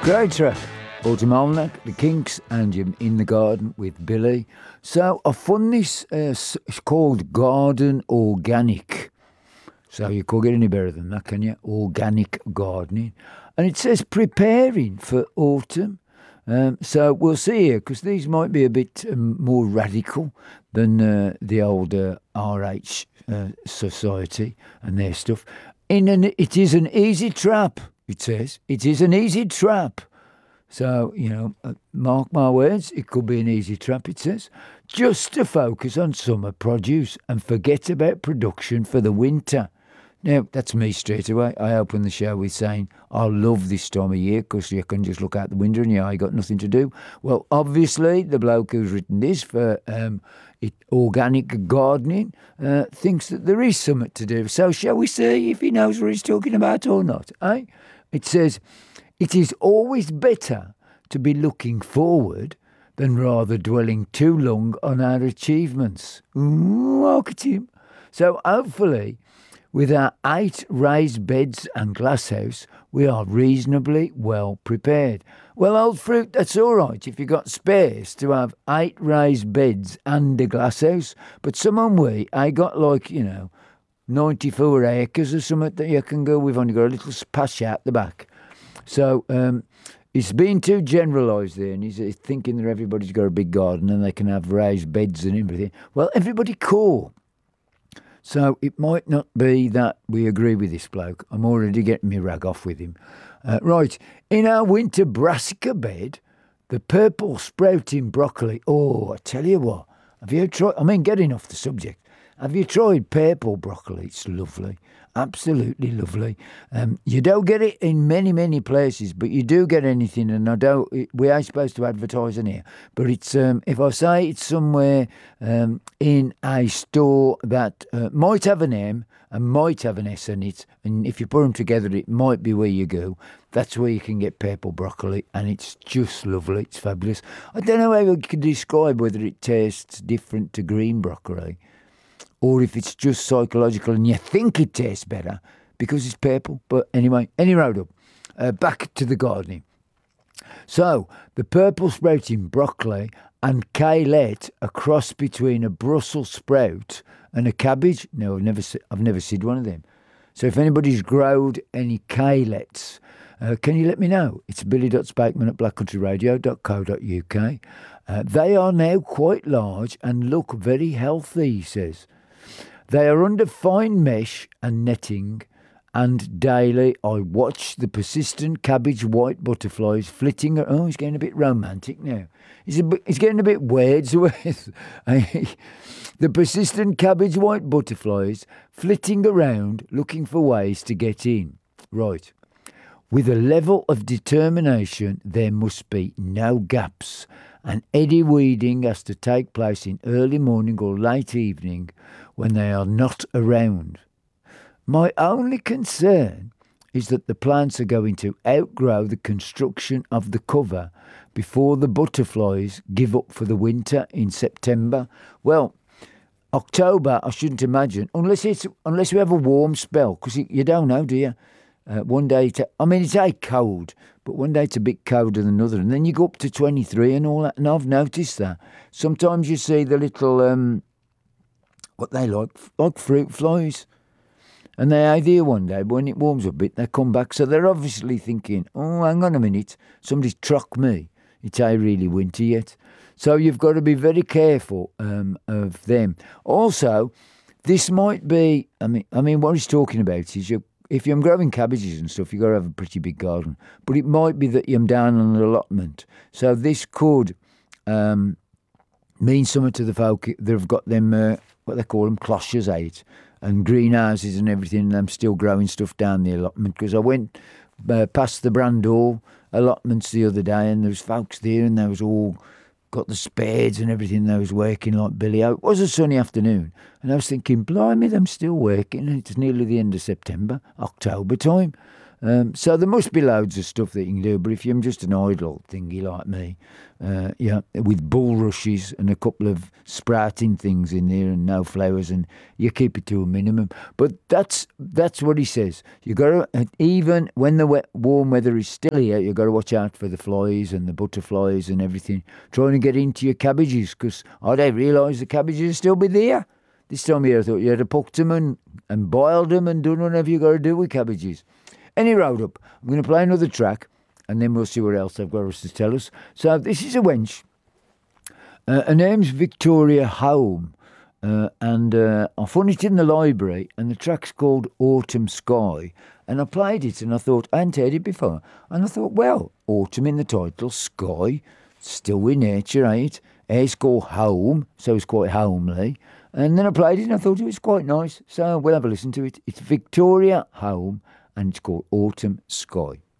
Great track. Autumn Almanac, The Kinks, and you're in the garden with Billy. So I found this, it's called Garden Organic. So you can't get any better than that, can you? Organic gardening. And it says preparing for autumn. So we'll see here, because these might be a bit more radical than the older RH Society and their stuff. It is an easy trap, it says. It is an easy trap. So, mark my words, it could be an easy trap, it says. Just to focus on summer produce and forget about production for the winter. Now, that's me straight away. I open the show with saying, I love this time of year because you can just look out the window and I got nothing to do. Well, obviously, the bloke who's written this for organic gardening thinks that there is something to do. So shall we see if he knows what he's talking about or not? Eh? It says, it is always better to be looking forward than rather dwelling too long on our achievements. Ooh, look at him. So hopefully, with our 8 raised beds and glasshouse, we are reasonably well prepared. Well, old fruit, that's all right if you got space to have 8 raised beds and a glasshouse. But I got 94 acres or something that you can go. We've only got a little patch out the back. So it's been too generalised there, and he's thinking that everybody's got a big garden and they can have raised beds and everything. Well, everybody cool. So it might not be that we agree with this bloke. I'm already getting me rag off with him. Right, in our winter brassica bed, the purple sprouting broccoli. Oh, I tell you what, have you tried? Getting off the subject. Have you tried purple broccoli? It's lovely. Absolutely lovely. You don't get it in many, many places, but you do get anything, and we are supposed to advertise in here, but it's, if I say it's somewhere in a store that might have an M and might have an S in it, and if you put them together, it might be where you go. That's where you can get purple broccoli, and it's just lovely. It's fabulous. I don't know how I can describe whether it tastes different to green broccoli, or if it's just psychological and you think it tastes better because it's purple. But anyway, any road up. Back to the gardening. So, the purple sprouting broccoli and kale, a cross between a Brussels sprout and a cabbage. No, I've never seen one of them. So if anybody's growed any kaleets, can you let me know? It's billy.spakeman@blackcountryradio.co.uk. They are now quite large and look very healthy, he says. They are under fine mesh and netting, and daily I watch the persistent cabbage white butterflies flitting. Oh, he's getting a bit romantic now. He's getting a bit Wordsworth. The persistent cabbage white butterflies flitting around looking for ways to get in. Right. With a level of determination, there must be no gaps, and eddy weeding has to take place in early morning or late evening when they are not around. My only concern is that the plants are going to outgrow the construction of the cover before the butterflies give up for the winter in September. Well, October, I shouldn't imagine, unless we have a warm spell, because you don't know, do you? One day, it's cold, but one day it's a bit colder than another, and then you go up to 23 and all that, and I've noticed that. Sometimes you see the little, what they like fruit flies, and they are here one day, but when it warms up a bit, they come back, so they're obviously thinking, oh, hang on a minute, somebody's trucked me, it ain't really winter yet. So you've got to be very careful of them. Also, this might be, what he's talking about is if you're growing cabbages and stuff, you've got to have a pretty big garden. But it might be that you're down on an allotment. So this could mean something to the folk that have got them, what they call them, cloches out, and greenhouses and everything, and I'm still growing stuff down the allotment. Because I went past the Brandall allotments the other day, and there was folks there, and they was all got the spades and everything. They was working like Billy. It was a sunny afternoon, and I was thinking, blimey, them still working, and it's nearly the end of September, October time. So there must be loads of stuff that you can do, but if you're just an idle thingy like me, with bulrushes and a couple of sprouting things in there and no flowers, and you keep it to a minimum. But that's what he says. You got to, even when the warm weather is still here, you got to watch out for the flies and the butterflies and everything trying to get into your cabbages, because I don't realise the cabbages will still be there. This time of year I thought you had to pluck them and boiled them and done whatever you got to do with cabbages. Any road up, I'm going to play another track and then we'll see what else they've got us to tell us. So this is a wench. Her name's Victoria Home. And I found it in the library, and the track's called Autumn Sky. And I played it and I thought, I hadn't heard it before. And I thought, well, autumn in the title, sky, still with nature, ain't it? It's called Home, so it's quite homely. And then I played it and I thought it was quite nice. So we'll have a listen to it. It's Victoria Home and it's called Autumn Sky.